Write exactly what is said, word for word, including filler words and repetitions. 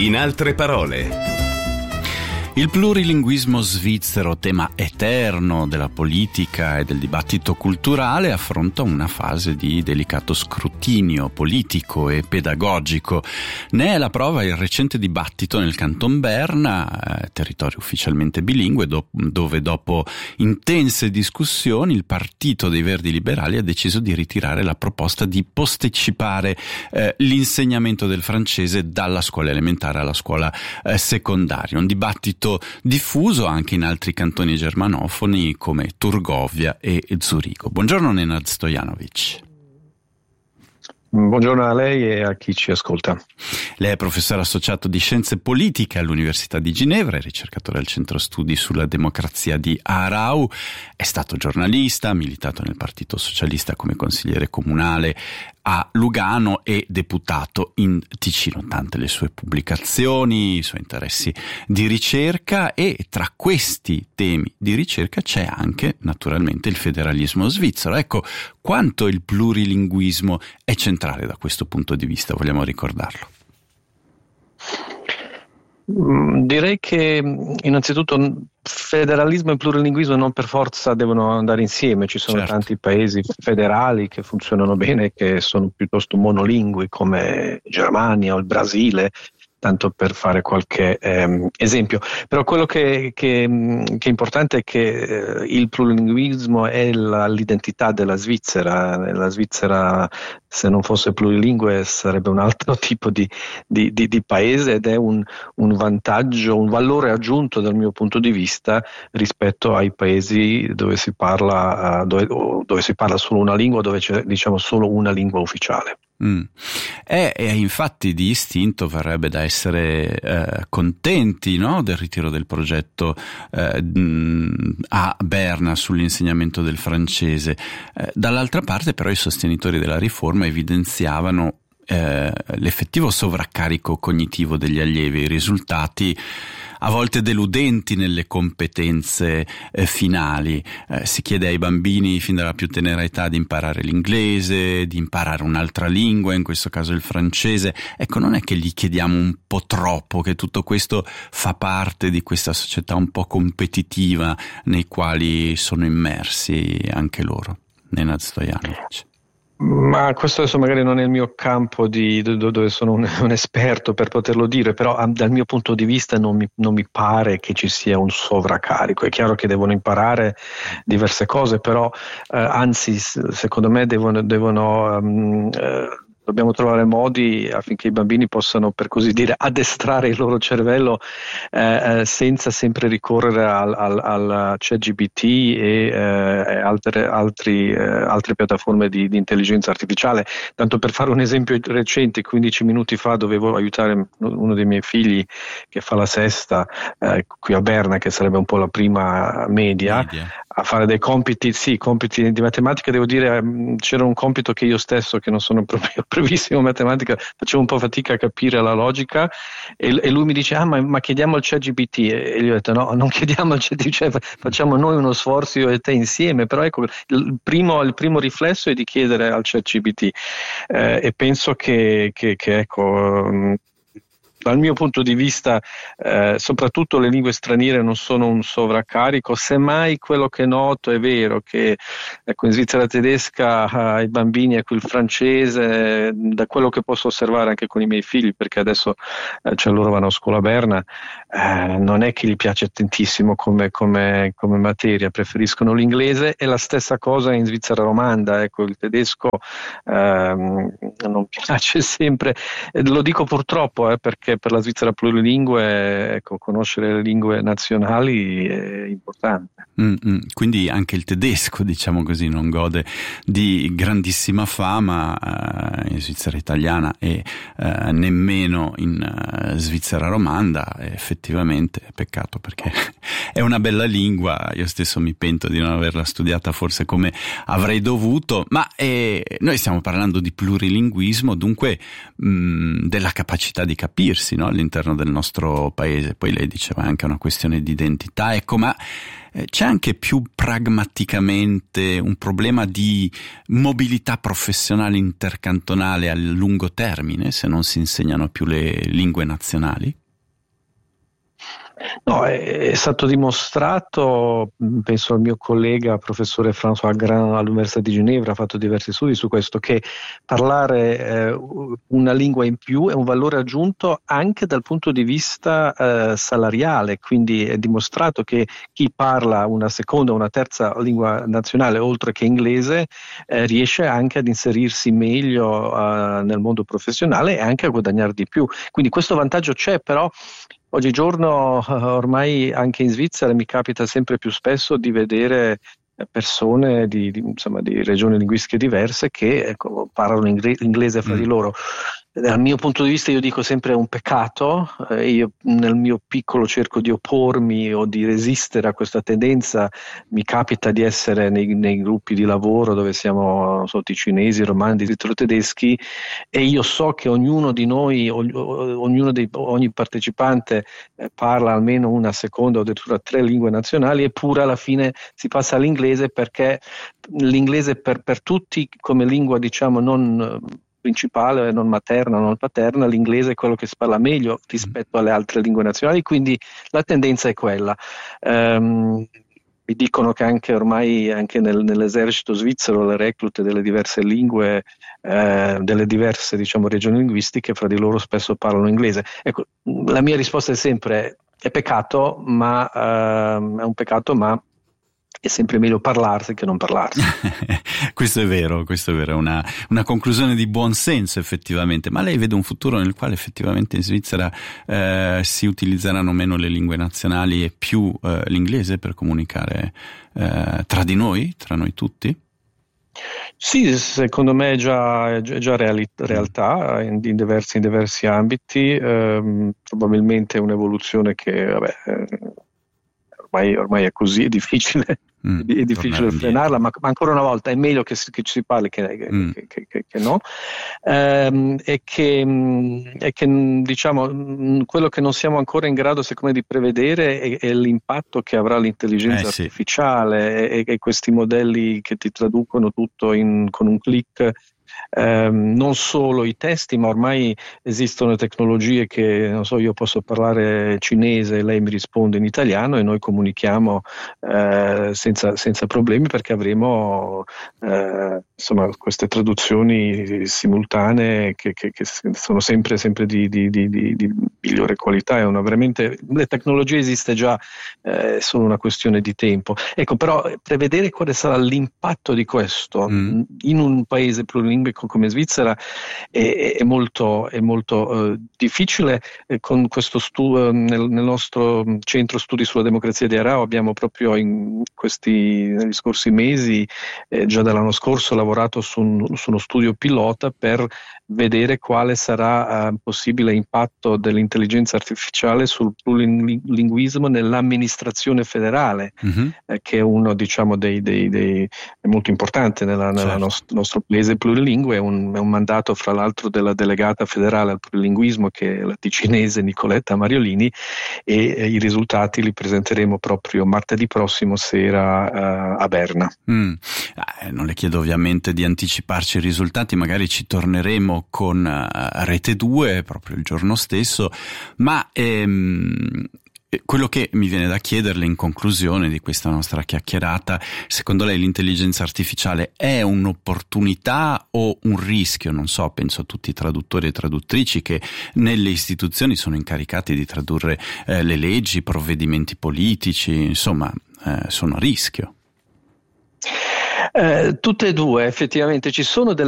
In altre parole. Il plurilinguismo svizzero, tema eterno della politica e del dibattito culturale, affronta una fase di delicato scrutinio politico e pedagogico. Ne è la prova il recente dibattito nel Canton Berna, eh, territorio ufficialmente bilingue, do- dove dopo intense discussioni il Partito dei Verdi Liberali ha deciso di ritirare la proposta di posticipare eh, l'insegnamento del francese dalla scuola elementare alla scuola eh, secondaria. Un dibattito diffuso anche in altri cantoni germanofoni come Turgovia e Zurigo. Buongiorno Nenad Stojanovic. Buongiorno a lei e a chi ci ascolta. Lei è professore associato di Scienze Politiche all'Università di Ginevra e ricercatore al Centro Studi sulla Democrazia di Aarau. È stato giornalista, ha militato nel Partito Socialista come consigliere comunale a Lugano e deputato in Ticino. Tante le sue pubblicazioni, i suoi interessi di ricerca, e tra questi temi di ricerca c'è anche naturalmente il federalismo svizzero. Ecco, quanto il plurilinguismo è centrale da questo punto di vista, vogliamo ricordarlo. Direi che innanzitutto federalismo e plurilinguismo non per forza devono andare insieme. Ci sono certo. tanti paesi federali che funzionano bene e che sono piuttosto monolingui, come Germania o il Brasile, tanto per fare qualche ehm, esempio. Però quello che, che, che è importante è che eh, il plurilinguismo è la, l'identità della Svizzera. La Svizzera, se non fosse plurilingue, sarebbe un altro tipo di, di, di, di paese, ed è un, un vantaggio, un valore aggiunto dal mio punto di vista rispetto ai paesi dove si parla, dove, dove si parla solo una lingua, dove c'è, diciamo, solo una lingua ufficiale. Mm. E, e infatti di istinto verrebbe da essere eh, contenti, no, del ritiro del progetto eh, a Berna sull'insegnamento del francese. Eh, dall'altra parte però i sostenitori della riforma evidenziavano eh, l'effettivo sovraccarico cognitivo degli allievi, i risultati a volte deludenti nelle competenze eh, finali. Eh, si chiede ai bambini fin dalla più tenera età di imparare l'inglese, di imparare un'altra lingua, in questo caso il francese. Ecco, non è che gli chiediamo un po' troppo che tutto questo fa parte di questa società un po' competitiva nei quali sono immersi anche loro? Nenad Stojanovic. Ma questo adesso magari non è il mio campo di, dove sono un, un esperto per poterlo dire, però dal mio punto di vista non mi, non mi pare che ci sia un sovraccarico. È chiaro che devono imparare diverse cose, però eh, anzi secondo me devono, devono um, eh, dobbiamo trovare modi affinché i bambini possano, per così dire, addestrare il loro cervello eh, eh, senza sempre ricorrere al, al, al ChatGPT e eh, altre, altri, eh, altre piattaforme di, di intelligenza artificiale. Tanto per fare un esempio recente, quindici minuti fa dovevo aiutare uno dei miei figli che fa la sesta eh, qui a Berna, che sarebbe un po' la prima media, media. a fare dei compiti, sì, compiti di matematica. Devo dire, c'era un compito che io stesso, che non sono proprio brevissimo in matematica, facevo un po' fatica a capire la logica, e, e lui mi dice ah ma, ma chiediamo al ChatGPT, e, e gli ho detto no, non chiediamo al ChatGPT, cioè, facciamo noi uno sforzo io e te insieme. Però ecco, il primo, il primo riflesso è di chiedere al ChatGPT eh, e penso che, che, che ecco dal mio punto di vista eh, soprattutto le lingue straniere non sono un sovraccarico. Semmai quello che noto è vero che ecco, in Svizzera tedesca ai bambini, ecco, il francese, da quello che posso osservare anche con i miei figli, perché adesso eh, cioè loro vanno a scuola a Berna, eh, non è che gli piace tantissimo come, come, come materia, preferiscono l'inglese. E la stessa cosa in Svizzera romanda, ecco, il tedesco ehm, non piace sempre, e lo dico purtroppo eh, perché per la Svizzera plurilingue, ecco, conoscere le lingue nazionali è importante. Mm-hmm. Quindi anche il tedesco, diciamo così, non gode di grandissima fama eh, in Svizzera italiana e eh, nemmeno in uh, Svizzera romanda. Effettivamente è peccato, perché è una bella lingua, io stesso mi pento di non averla studiata forse come avrei dovuto, ma eh, noi stiamo parlando di plurilinguismo, dunque mh, della capacità di capirsi, no? All'interno del nostro paese. Poi lei diceva anche una questione di identità, ecco, ma eh, c'è anche più pragmaticamente un problema di mobilità professionale intercantonale a lungo termine se non si insegnano più le lingue nazionali? No, è, è stato dimostrato, penso al mio collega professore François Grand all'Università di Ginevra, ha fatto diversi studi su questo, che parlare eh, una lingua in più è un valore aggiunto anche dal punto di vista eh, salariale, quindi è dimostrato che chi parla una seconda o una terza lingua nazionale oltre che inglese eh, riesce anche ad inserirsi meglio eh, nel mondo professionale e anche a guadagnare di più. Quindi questo vantaggio c'è, però oggigiorno ormai anche in Svizzera mi capita sempre più spesso di vedere persone di, di, insomma, di regioni linguistiche diverse che ecco, parlano inglese fra mm. di loro. Dal mio punto di vista io dico sempre è un peccato, eh, io nel mio piccolo cerco di oppormi o di resistere a questa tendenza, mi capita di essere nei, nei gruppi di lavoro dove siamo so, cinesi, romani, tedeschi e io so che ognuno di noi, ognuno dei, ogni partecipante eh, parla almeno una seconda o addirittura tre lingue nazionali, eppure alla fine si passa all'inglese perché l'inglese per, per tutti come lingua diciamo non principale, non materna, non paterna, l'inglese è quello che si parla meglio rispetto alle altre lingue nazionali, quindi la tendenza è quella. Um, mi dicono che anche ormai anche nel, nell'esercito svizzero le reclute delle diverse lingue, eh, delle diverse diciamo regioni linguistiche fra di loro spesso parlano inglese. Ecco, la mia risposta è sempre è peccato, ma uh, è un peccato, ma è sempre meglio parlarsi che non parlarsi. Questo è vero, questo è vero, è una, una conclusione di buon senso effettivamente, ma lei vede un futuro nel quale effettivamente in Svizzera eh, si utilizzeranno meno le lingue nazionali e più eh, l'inglese per comunicare eh, tra di noi, tra noi tutti? Sì, secondo me è già, è già reali, realtà in, in, diversi, in diversi ambiti, ehm, probabilmente è un'evoluzione che vabbè, eh, ormai, ormai è così, è difficile. Mm, è difficile frenarla, ma, ma ancora una volta è meglio che, che ci si parli che, che, mm. che, che, che, che no. Ehm, e che, e che diciamo quello che non siamo ancora in grado secondo me di prevedere è, è l'impatto che avrà l'intelligenza eh, artificiale sì. e, e questi modelli che ti traducono tutto in, con un click. Eh, non solo i testi, ma ormai esistono tecnologie che, non so, io posso parlare cinese e lei mi risponde in italiano e noi comunichiamo eh, senza, senza problemi perché avremo eh, insomma queste traduzioni simultanee che, che, che sono sempre, sempre di, di, di, di migliore qualità. È una veramente, le tecnologie esiste già, eh, sono una questione di tempo. Ecco, però prevedere quale sarà l'impatto di questo mm. in un paese plurilingue come Svizzera è, è molto, è molto eh, difficile. Eh, con questo studio nel, nel nostro centro studi sulla democrazia di Aarau abbiamo proprio in questi negli scorsi mesi eh, già dall'anno scorso lavorato su, un, su uno studio pilota per vedere quale sarà un uh, possibile impatto dell'intelligenza artificiale sul plurilinguismo nell'amministrazione federale, mm-hmm. eh, che è uno diciamo dei, dei, dei è molto importante nella, nella certo. nost- nostro paese plurilingue, è un, è un mandato fra l'altro della delegata federale al plurilinguismo che è la ticinese Nicoletta Mariolini e eh, i risultati li presenteremo proprio martedì prossimo sera uh, a Berna. Mm. Eh, non le chiedo ovviamente di anticiparci i risultati, magari ci torneremo con uh, Rete due proprio il giorno stesso, ma ehm, quello che mi viene da chiederle in conclusione di questa nostra chiacchierata, secondo lei l'intelligenza artificiale è un'opportunità o un rischio? Non so, penso a tutti i traduttori e traduttrici che nelle istituzioni sono incaricati di tradurre eh, le leggi, i provvedimenti politici, insomma eh, sono a rischio. Eh, tutte e due, effettivamente ci sono delle